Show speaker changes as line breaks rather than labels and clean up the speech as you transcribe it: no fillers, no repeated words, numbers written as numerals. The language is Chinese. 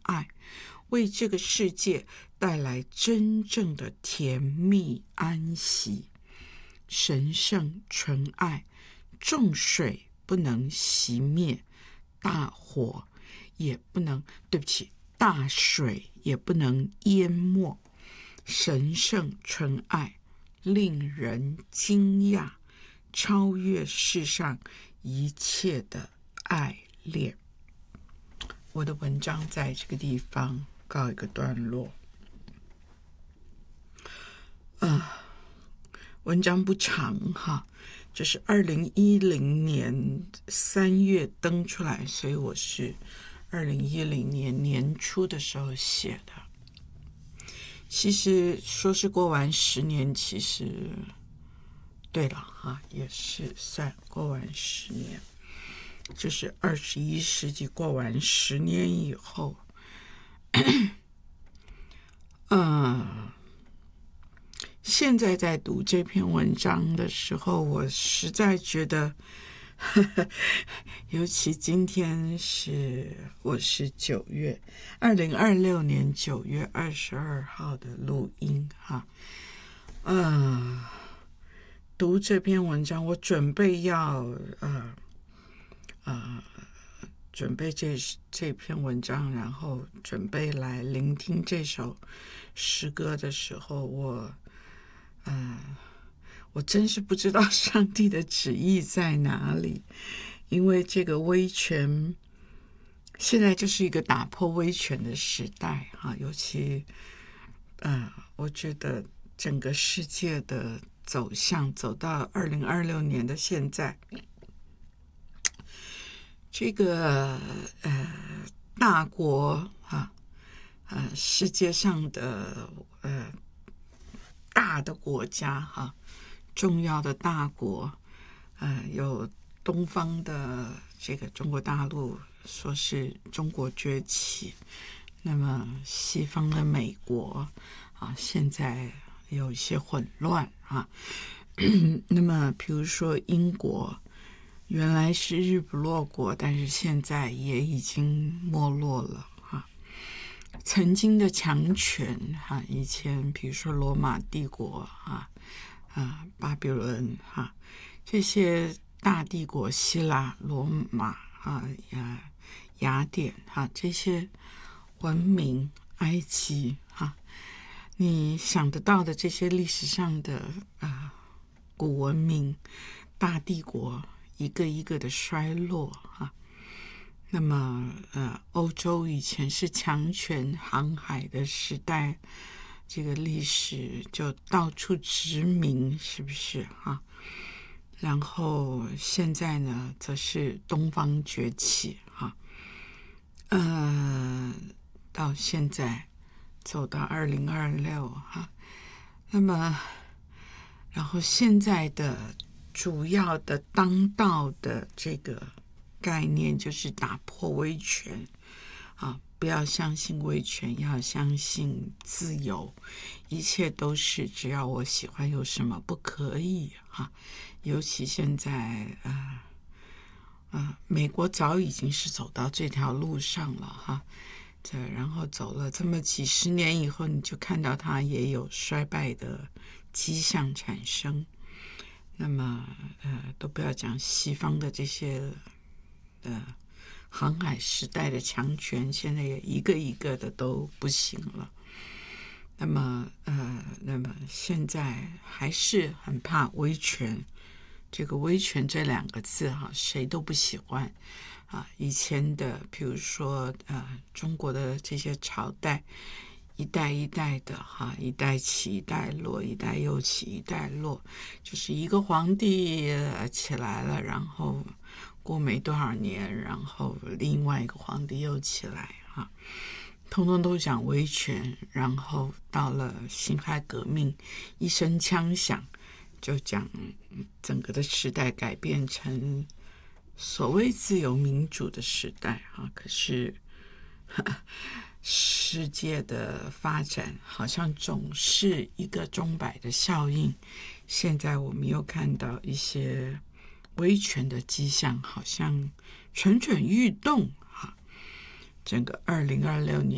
爱，为这个世界带来真正的甜蜜安息。神圣纯爱，重水不能熄灭，大火也不能，大水也不能淹没。神圣纯爱，令人惊讶，超越世上一切的爱恋。我的文章在这个地方告一个段落。文章不长哈，这是2010年3月登出来，所以我是2010年年初的时候写的。其实说是过完10年，其实对了哈，也是算过完10年，就是21世纪过完10年以后，现在在读这篇文章的时候，我实在觉得尤其今天我是2026年9月22号的录音哈，读这篇文章，我准备要准备这篇文章，然后准备来聆听这首诗歌的时候，我真是不知道上帝的旨意在哪里，因为这个威权现在就是一个打破威权的时代哈，尤其我觉得整个世界的走向走到2026年的现在，这个大国世界上的大的国家哈，重要的大国，有东方的这个中国大陆，说是中国崛起，那么西方的美国现在有一些混乱那么比如说英国原来是日不落国，但是现在也已经没落了曾经的强权以前比如说罗马帝国巴比伦这些大帝国，希腊、罗马雅典这些文明，埃及你想得到的这些历史上的古文明、大帝国，一个一个的衰落那么欧洲以前是强权航海的时代，这个历史就到处殖民，是不是然后现在呢则是东方崛起到现在走到2026那么然后现在的主要的当道的这个概念就是打破威权不要相信威权，要相信自由，一切都是只要我喜欢，有什么不可以尤其现在美国早已经是走到这条路上了然后走了这么几十年以后，你就看到它也有衰败的迹象产生。那么都不要讲西方的这些航海时代的强权，现在也一个一个的都不行了。那么现在还是很怕威权，这个威权这2个字谁都不喜欢以前的比如说中国的这些朝代，一代一代的一代起一代落，一代又起一代落，就是一个皇帝起来了，然后过没多少年，然后另外一个皇帝又起来通通都讲威权，然后到了辛亥革命一声枪响，就讲整个的时代改变成所谓自由民主的时代可是世界的发展好像总是一个钟摆的效应，现在我们又看到一些威权的迹象，好像蠢蠢欲动整个2026年